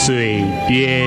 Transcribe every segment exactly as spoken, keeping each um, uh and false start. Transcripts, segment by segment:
水边。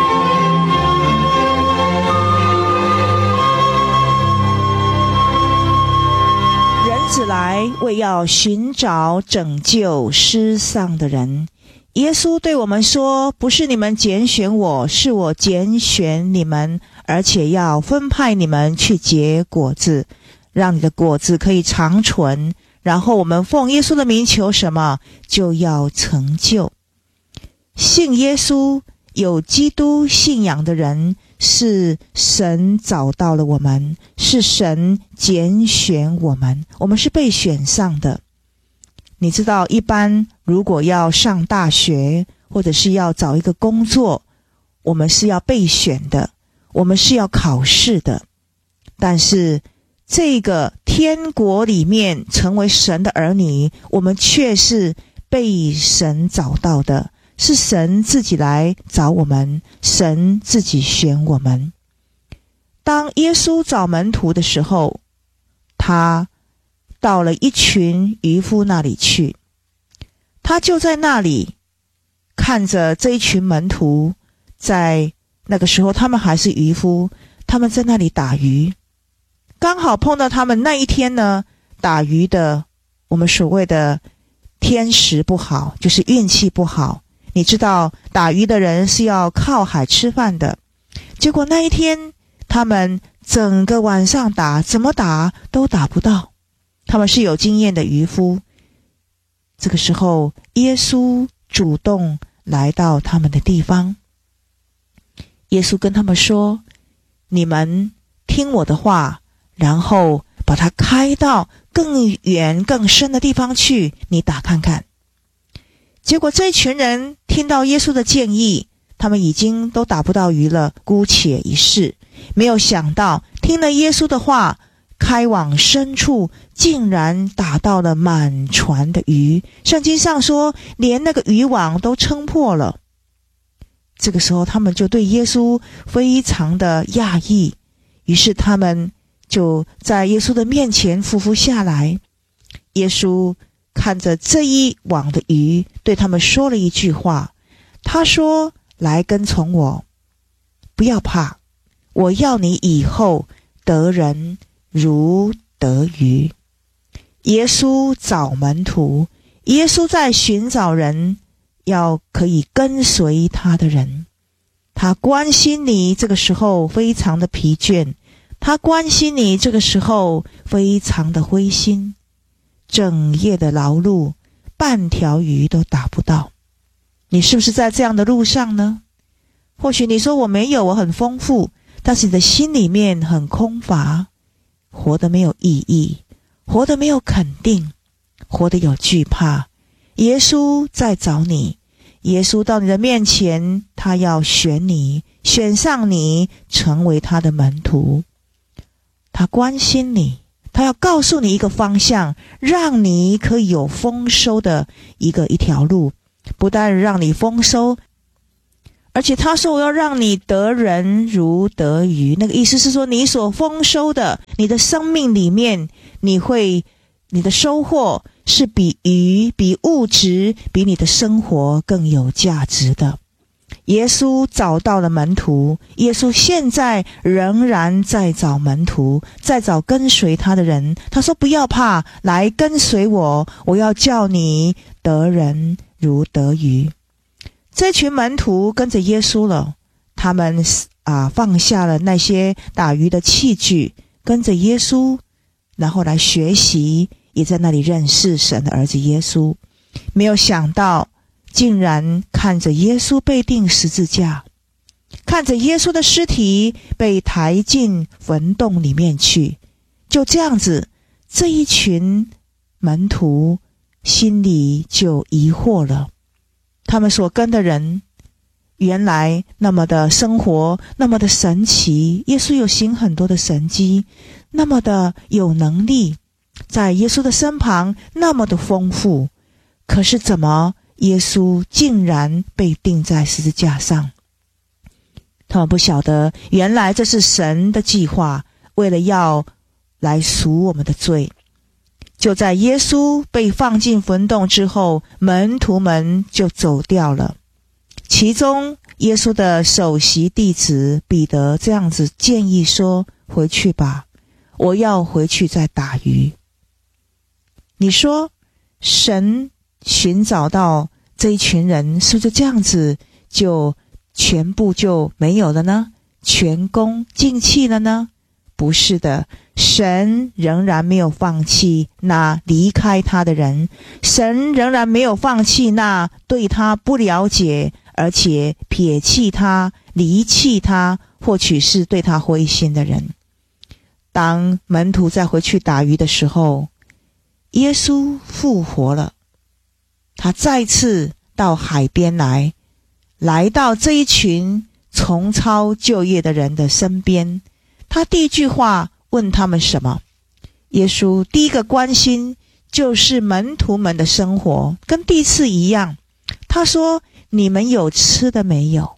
人子来，为要寻找拯救失丧的人。耶稣对我们说，不是你们拣选我，是我拣选你们，而且要分派你们去结果子，让你的果子可以长存。然后我们奉耶稣的名求什么，就要成就。信耶稣有基督信仰的人，是神找到了我们，是神拣选我们，我们是被选上的。你知道，一般如果要上大学，或者是要找一个工作，我们是要被选的，我们是要考试的。但是这个天国里面成为神的儿女，我们却是被神找到的，是神自己来找我们，神自己选我们。当耶稣找门徒的时候，他到了一群渔夫那里去，他就在那里看着这一群门徒，在那个时候他们还是渔夫，他们在那里打鱼，刚好碰到他们那一天呢，打鱼的我们所谓的天时不好，就是运气不好。你知道打鱼的人是要靠海吃饭的，结果那一天他们整个晚上打，怎么打都打不到，他们是有经验的渔夫。这个时候耶稣主动来到他们的地方，耶稣跟他们说，你们听我的话，然后把它开到更远更深的地方去，你打看看。结果这一群人听到耶稣的建议，他们已经都打不到鱼了，姑且一试。没有想到听了耶稣的话，开往深处，竟然打到了满船的鱼。圣经上说，连那个渔网都撑破了。这个时候他们就对耶稣非常的讶异，于是他们就在耶稣的面前俯伏下来。耶稣看着这一网的鱼，对他们说了一句话，他说，来跟从我，不要怕，我要你以后得人如得鱼。耶稣找门徒，耶稣在寻找人，要可以跟随他的人。他关心你这个时候非常的疲倦，他关心你这个时候非常的灰心，整夜的劳碌，半条鱼都打不到。你是不是在这样的路上呢？或许你说我没有，我很丰富，但是你的心里面很空乏，活得没有意义，活得没有肯定，活得有惧怕。耶稣在找你，耶稣到你的面前，他要选你，选上你，成为他的门徒。他关心你，他要告诉你一个方向，让你可以有丰收的一个一条路。不但让你丰收，而且他说我要让你得人如得鱼。那个意思是说，你所丰收的，你的生命里面，你会你的收获是比鱼、比物质、比你的生活更有价值的。耶稣找到了门徒，耶稣现在仍然在找门徒，在找跟随他的人。他说，不要怕，来跟随我，我要叫你得人如得鱼。这群门徒跟着耶稣了，他们啊放下了那些打鱼的器具，跟着耶稣，然后来学习，也在那里认识神的儿子耶稣。没有想到竟然看着耶稣被钉十字架，看着耶稣的尸体被抬进坟洞里面去。就这样子，这一群门徒心里就疑惑了，他们所跟的人原来那么的生活那么的神奇，耶稣有行很多的神迹，那么的有能力，在耶稣的身旁那么的丰富，可是怎么耶稣竟然被钉在十字架上？他们不晓得，原来这是神的计划，为了要来赎我们的罪。就在耶稣被放进坟洞之后，门徒们就走掉了。 其中耶稣的首席弟子彼得这样子建议说，回去吧，我要回去再打鱼。你说神寻找到这一群人，是不是这样子就全部就没有了呢？前功尽弃了呢？不是的，神仍然没有放弃那离开他的人，神仍然没有放弃那对他不了解而且撇弃他离弃他或许是对他灰心的人。当门徒再回去打鱼的时候，耶稣复活了，他再次到海边来，来到这一群重操旧业的人的身边。他第一句话问他们什么？耶稣第一个关心就是门徒们的生活，跟第一次一样。他说，你们有吃的没有？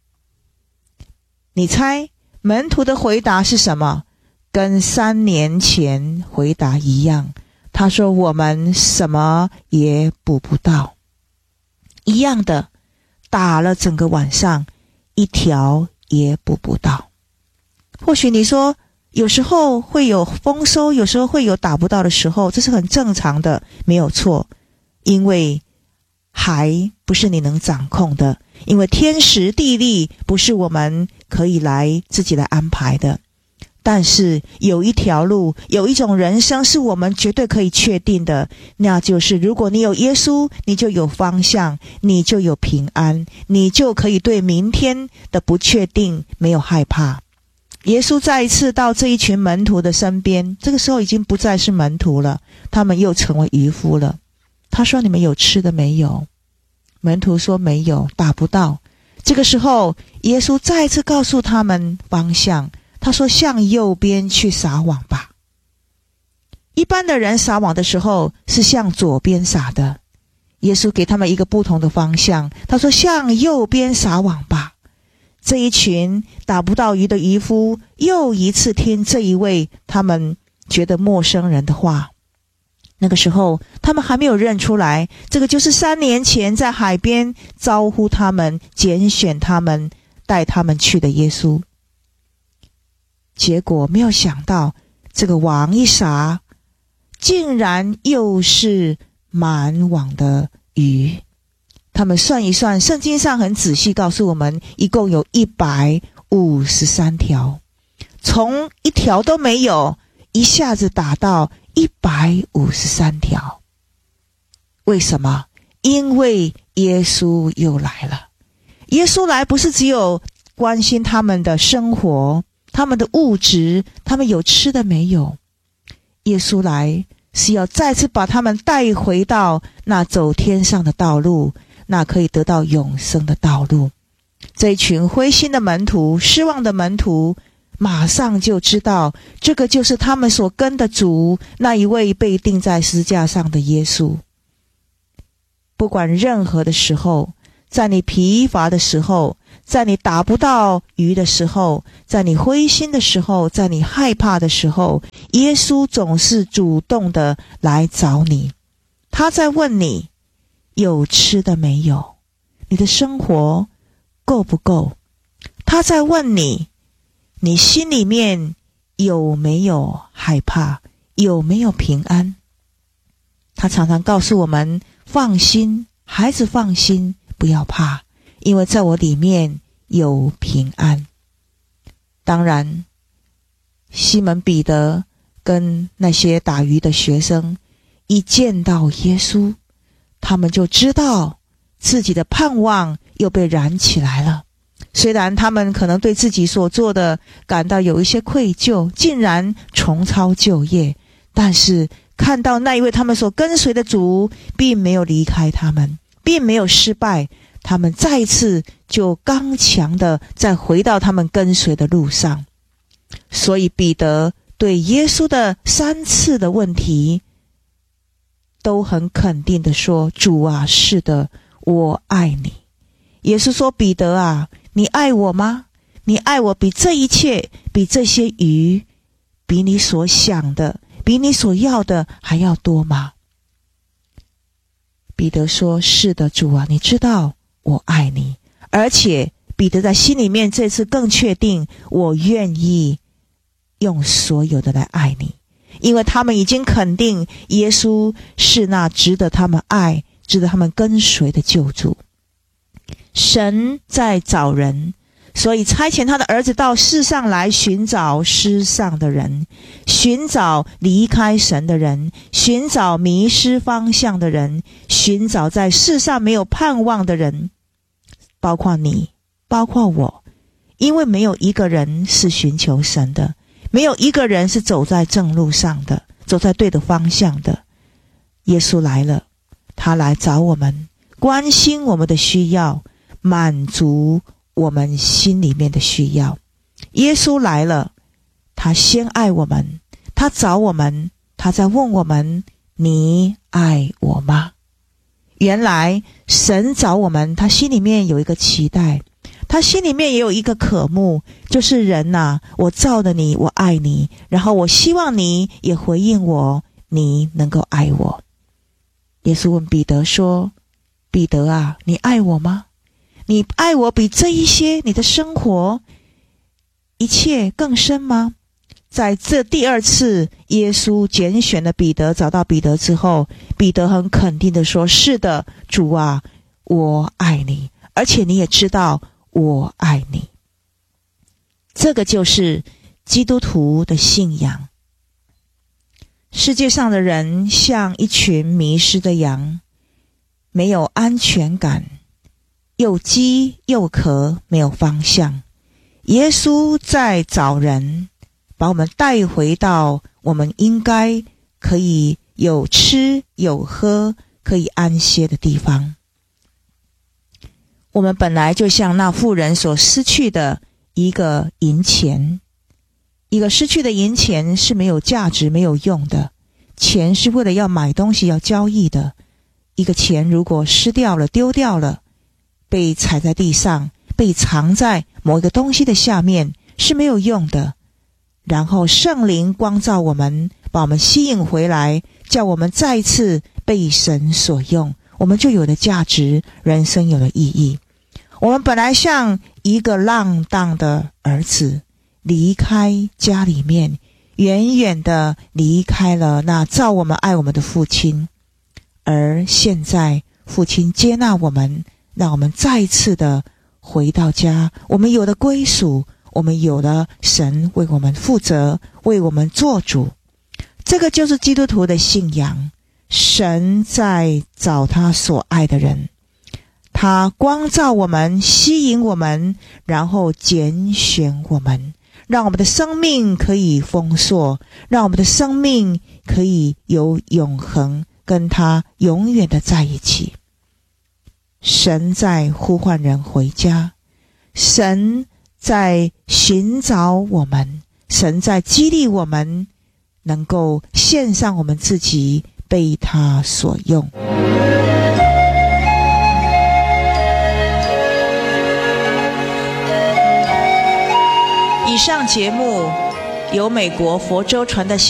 你猜门徒的回答是什么？跟三年前回答一样。他说，我们什么也捕不到。一样的，打了整个晚上，一条也捕不到。或许你说有时候会有丰收，有时候会有打不到的时候，这是很正常的，没有错。因为海不是你能掌控的，因为天时地利不是我们可以来自己来安排的。但是有一条路，有一种人生是我们绝对可以确定的，那就是如果你有耶稣，你就有方向，你就有平安，你就可以对明天的不确定没有害怕。耶稣再一次到这一群门徒的身边，这个时候已经不再是门徒了，他们又成为渔夫了。他说，你们有吃的没有？门徒说没有，打不到。这个时候耶稣再一次告诉他们方向，他说，向右边去撒网吧。一般的人撒网的时候是向左边撒的，耶稣给他们一个不同的方向，他说，向右边撒网吧。这一群打不到鱼的渔夫又一次听这一位他们觉得陌生人的话。那个时候他们还没有认出来，这个就是三年前在海边招呼他们、拣选他们、带他们去的耶稣。结果没有想到，这个网一撒，竟然又是满网的鱼。他们算一算，圣经上很仔细告诉我们，一共有一百五十三条，从一条都没有，一下子打到一百五十三条。为什么？因为耶稣又来了。耶稣来不是只有关心他们的生活，他们的物质，他们有吃的没有。耶稣来是要再次把他们带回到那走天上的道路，那可以得到永生的道路。这一群灰心的门徒、失望的门徒，马上就知道这个就是他们所跟的主，那一位被钉在十字架上的耶稣。不管任何的时候，在你疲乏的时候，在你打不到鱼的时候，在你灰心的时候，在你害怕的时候，耶稣总是主动的来找你。他在问你，有吃的没有？你的生活够不够？他在问你，你心里面有没有害怕？有没有平安？他常常告诉我们，放心，孩子放心，不要怕，因为在我里面有平安。当然，西门彼得跟那些打鱼的学生一见到耶稣，他们就知道自己的盼望又被燃起来了。虽然他们可能对自己所做的感到有一些愧疚，竟然重操旧业，但是看到那一位他们所跟随的主并没有离开他们，并没有失败，他们再一次就刚强的再回到他们跟随的路上。所以彼得对耶稣的三次的问题都很肯定的说，主啊，是的，我爱你。耶稣说，彼得啊，你爱我吗？你爱我比这一切，比这些鱼，比你所想的，比你所要的还要多吗？彼得说，是的，主啊，你知道我爱你。 而且彼得在心里面这次更确定，我愿意用所有的来爱你，因为他们已经肯定耶稣是那值得他们爱、值得他们跟随的救主。神在找人，所以差遣他的儿子到世上来寻找失丧的人，寻找离开神的人，寻找迷失方向的人，寻找在世上没有盼望的人，包括你，包括我。因为没有一个人是寻求神的，没有一个人是走在正路上的，走在对的方向的。耶稣来了，他来找我们，关心我们的需要，满足我们心里面的需要。耶稣来了，他先爱我们，他找我们，他在问我们，你爱我吗？原来神找我们，他心里面有一个期待，他心里面也有一个渴慕，就是人啊，我造了你，我爱你，然后我希望你也回应我，你能够爱我。耶稣问彼得说，彼得啊，你爱我吗？你爱我比这一些你的生活一切更深吗？在这第二次耶稣拣选了彼得，找到彼得之后，彼得很肯定的说，是的，主啊，我爱你，而且你也知道我爱你。这个就是基督徒的信仰。世界上的人像一群迷失的羊，没有安全感，又饥又渴，没有方向。耶稣在找人，把我们带回到我们应该可以有吃有喝，可以安歇的地方。我们本来就像那妇人所失去的一个银钱，一个失去的银钱是没有价值没有用的，钱是为了要买东西要交易的。一个钱如果失掉了丢掉了，被踩在地上，被藏在某一个东西的下面是没有用的。然后圣灵光照我们，把我们吸引回来，叫我们再次被神所用，我们就有了价值，人生有了意义。我们本来像一个浪荡的儿子，离开家里面，远远的离开了那造我们爱我们的父亲，而现在父亲接纳我们，让我们再次的回到家，我们有了归属，我们有了神为我们负责，为我们做主。这个就是基督徒的信仰。神在找他所爱的人，他光照我们，吸引我们，然后拣选我们，让我们的生命可以丰硕，让我们的生命可以有永恒，跟他永远的在一起。神在呼唤人回家，神在寻找我们，神在激励我们，能够献上我们自己，被他所用。以上节目由美国佛州传的